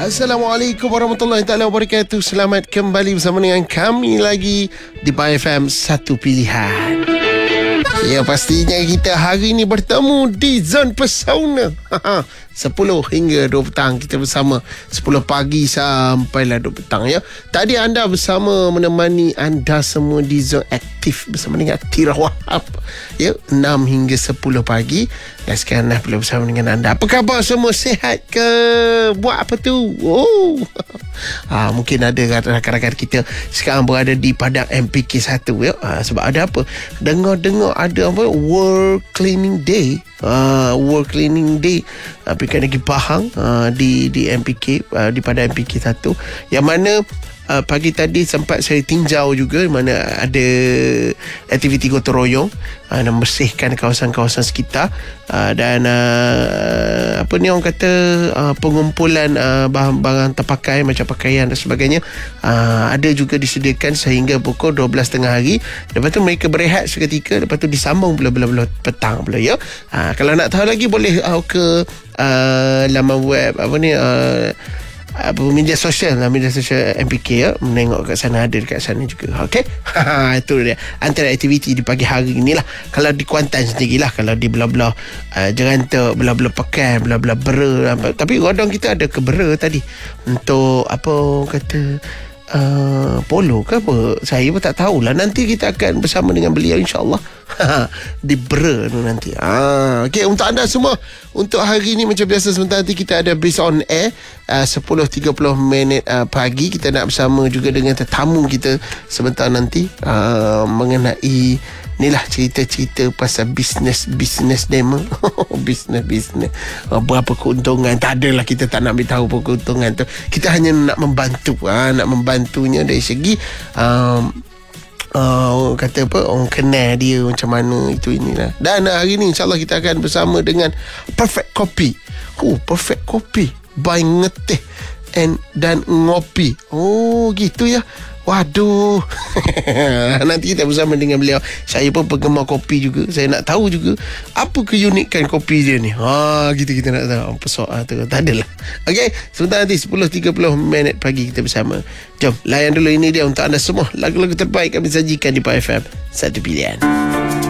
Assalamualaikum warahmatullahi taala wabarakatuh. Selamat kembali bersama dengan kami lagi di Pai FM Satu Pilihan. Ya, pastinya kita hari ini bertemu di Zon Pesona. 10 hingga 2 petang kita bersama. 10 pagi sampailah 2 petang ya. Tadi anda bersama menemani anda semua di Zon Aktif bersama dengan Tira Wahab. Ya, 6 hingga 10 pagi. Dan sekarang dah pula bersama dengan anda. Apa khabar semua? Sihat ke? Buat apa tu? Oh. Mungkin ada rakan-rakan kita sekarang berada di Padang MPK 1 ya. Sebab ada apa? Dengar-dengar ada apa? World Cleaning Day. World Cleaning Day Pekan Negeri Pahang di MPK, di Padang MPK 1, yang mana pagi tadi sempat saya tinjau juga, mana ada aktiviti gotong royong membersihkan kawasan-kawasan sekitar, dan apa ni orang kata, pengumpulan bahan-bahan terpakai macam pakaian dan sebagainya ada juga disediakan sehingga pukul 12.30 hari. Lepas tu mereka berehat seketika, lepas tu disambung pula petang pula ya. Kalau nak tahu lagi boleh ke laman web media sosial MPK ya, menengok kat sana, ada dekat sana juga. Okey. Itu dia antara aktiviti di pagi hari inilah. Kalau di Kuantan sendirilah, kalau di belah-belah Jerantak, belah-belah Pekan, belah-belah Bera, tapi rodong kita ada ke Bera tadi untuk apa orang kata polo ke apa, saya pun tak tahulah. Nanti kita akan bersama dengan beliau insyaAllah di Bera tu nanti. Okey, untuk anda semua, untuk hari ni macam biasa sebentar nanti kita ada Breeze on Air 10.30 pagi. Kita nak bersama juga dengan tetamu kita sebentar nanti mengenai inilah cerita-cerita pasal bisnes demo. bisnes berapa keuntungan. Tak adalah, kita tak nak beritahu apa keuntungan tu. Kita hanya nak membantu, nak membantunya dari segi kata apa, orang kenal dia macam mana, itu inilah. Dan hari ni insyaAllah kita akan bersama dengan Perfect Coffee. Perfect Coffee by Ngeteh dan Ngopi. Gitu ya. Waduh. Nanti kita bersama dengan beliau. Saya pun penggemar kopi juga. Saya nak tahu juga apa keunikan kopi dia ni. Gitu kita nak tahu. Apa soal tu? Tak adalah. Okey, sebentar nanti 10.30 pagi kita bersama. Jom layan dulu, ini dia untuk anda semua lagu-lagu terbaik kami sajikan di Pai FM Satu Pilihan.